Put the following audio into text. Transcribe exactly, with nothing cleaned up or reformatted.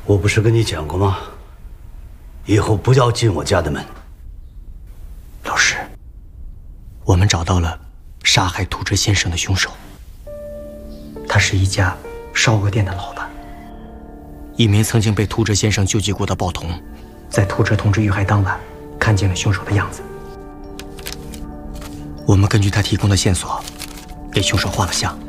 我不是跟你讲过吗？以后不要进我家的门。 老师，我们找到了杀害土哲先生的凶手。他是一家烧鹅店的老板。一名曾经被土哲先生救济过的报童，在土哲同志遇害当晚，看见了凶手的样子。我们根据他提供的线索，给凶手画了像。